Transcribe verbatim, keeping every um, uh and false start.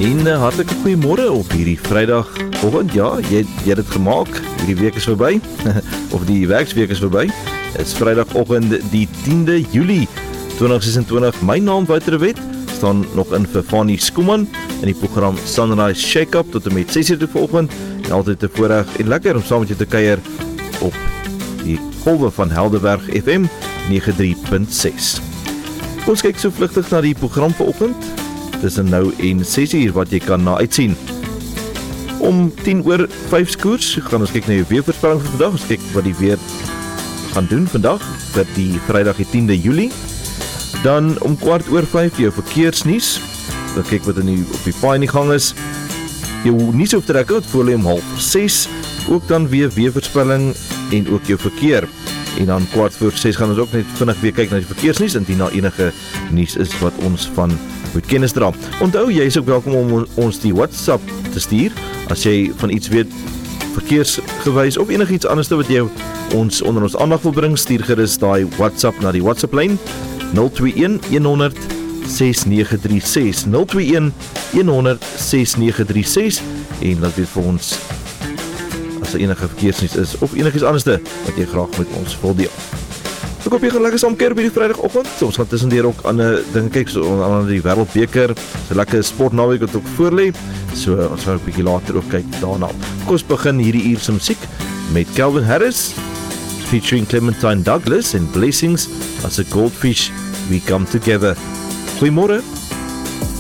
En uh, hartelike goeiemôre op hierdie Vrydagoggend. Ja, jy, jy het dit gemaak. Hierdie week is verby. of die werksweek is verby. Het is Vrydagoggend die tiende Julie twintig sesentwintig. My naam Wouter de Wet. Staan nog in vir Fanny Skuman in die program Sunrise Shake-up tot en met ses uur vanoggend. En altyd te voorreg en lekker om saam met jou te kuier op die golwe van Helderberg F M nege drie punt ses. Ons kyk so vlugtig na die program vanoggend. Tussen nou en ses uur wat jy kan na uitsien. Om tien oor vyf skoers gaan ons kyk na jou weervoorspelling vir vandag. Ons kyk wat die weer gaan doen vandag vir die Vrydag die tiende Julie. Dan om kwart oor vyf jou verkeersnuus. Dan kyk wat in die, op die paai in die gang is. Jou nuus op te rekke wat voor lê om half ses. Ook dan weer weervoorspelling en ook jou verkeer. En dan kwart voor ses gaan ons ook net vinnig weer kyk na die verkeersnuus indien daar enige nuus is wat ons van moet kennis dra. Onthou, jy is ook welkom om ons die WhatsApp te stuur as jy van iets weet verkeersgewys of enigiets anders wat jy ons onder ons aandag wil bring. Stuur gerus daai WhatsApp na die WhatsApp lyn nul twee een een nul nul ses nege drie ses nul twee een een nul nul ses nege drie ses en laat weet vir ons as daar enige verkeersnuus is of enigiets anders wat jy graag met ons wil deel. Ek hoop jy gaan lekker saam keer by die Vrydagoggend. Ons gaan tussendeur ook ander dinge kyk, so aan die Wêreldbeker, so lekker sportnaweek wat ook voor lê. So ons gaan 'n bietjie later ook kyk daarna. Kom ons begin hierdie uur se musiek met Calvin Harris featuring Clementine Douglas en Blessings as a Goldfish We Come Together. Goeiemôre.